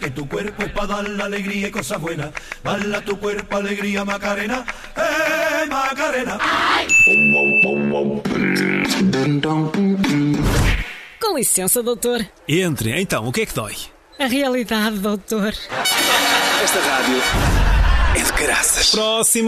que tu cuerpo es para dar la alegría y cosas buenas. Bala tu cuerpo, alegría, Macarena, Macarena. Com licença, doutor. Entre, então, o que é que dói? A realidade, doutor. Esta rádio é de caraças. Próximo.